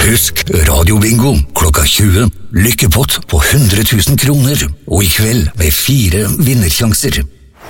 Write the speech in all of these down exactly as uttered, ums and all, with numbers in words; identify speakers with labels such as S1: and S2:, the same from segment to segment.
S1: Husk radiobingo klokka tjue. Lykkepott på hundre tusen kroner. Og i kveld med fire vinnersjanser.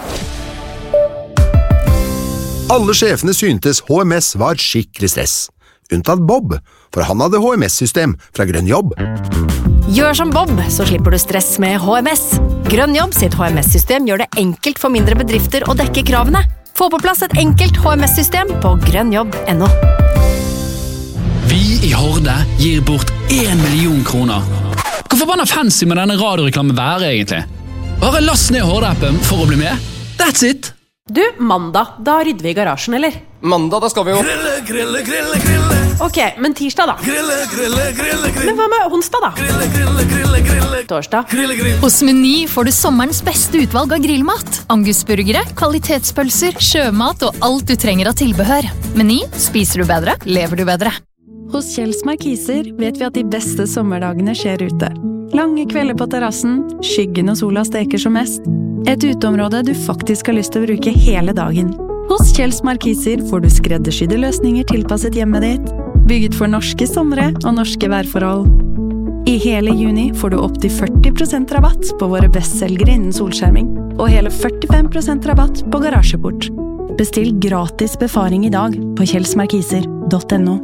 S2: Alle sjefene syntes H M S var skikkelig stress. Unntatt Bob, for han hadde H M S-system fra Grønn Jobb.
S3: Gjør som Bob, så slipper du stress med H M S. Grønn Jobb sitt H M S-system gjør det enkelt for mindre bedrifter å dekke kravene. Få på plass et enkelt H M S-system på grønnjobb punktum no.
S4: Vi i Horde gir bort en million kroner. Hvor forbanna fancy med denne radioreklamen være egentlig? Bare last ned Horde-appen for å bli med. That's it!
S5: Du, mandag, da rydder vi i garasjen, eller?
S6: Mandag, da skal vi jo
S7: Grille, grille, grille, grille.
S5: Ok, men tirsdag da?
S7: Grille, grille, grille, grille.
S5: Men hva med onsdag da?
S7: Grille, grille, grille, grille.
S5: Torsdag?
S7: Grille, grille.
S8: Hos Meny får du sommerens beste utvalg av grillmat. Angusburgere, kvalitetspølser, sjømat og alt du trenger av tilbehør. Meny, spiser du bedre, lever du bedre.
S9: Hos Kjells Markiser vet vi at de beste sommerdagene skjer ute. Lange kvelder på terrassen, skyggen og sola steker som mest. Et uteområde du faktisk har lyst til å bruke hele dagen. Hos Kjells Markiser får du skreddersydde løsninger tilpasset hjemmet ditt, bygget for norske somre og norske værforhold. I hele juni får du opp til førti prosent rabatt på våre bestselgere innen solskjerming, og hele førtifem prosent rabatt på garasjeport. Bestill gratis befaring i dag på kjellsmarkiser punktum no.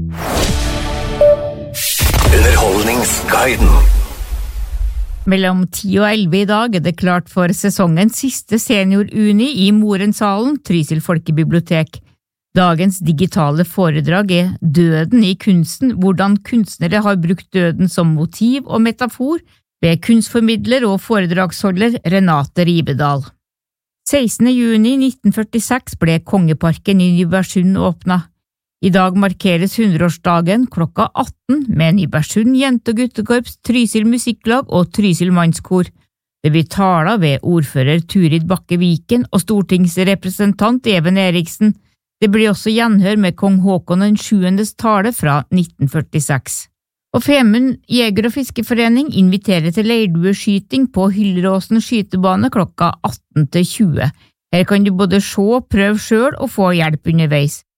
S1: Underholdningsguiden.
S10: Mellom ti og elleve i dag er det klart for sesongens siste senior-uni i Morensalen, Trysil Folkebibliotek. Dagens digitale foredrag er Døden i kunsten, hvordan kunstnere har brukt døden som motiv og metafor, ved kunstformidler og foredragsholder Renate Ribedal. sekstende juni nitten førtiseks ble Kongeparken i Nybergsund åpnet. I dag markeres hundreårsdagen klokka atten med Nybergsund Jente- og Guttekorps, Trysil Musikklag og Trysil Mannskor. Det blir taler ved ordfører Turid Bakke Viken og stortingsrepresentant Even Eriksen. Det blir også gjenhør med kong Håkon den sjuendes tale fra nitten førtiseks. Og Femund Jeger- og Fiskeforening inviterer til leirdueskyting på Hyllråsen skytebane klokka atten til tjue. Her kan du både se, prøve selv og få hjelp underveis.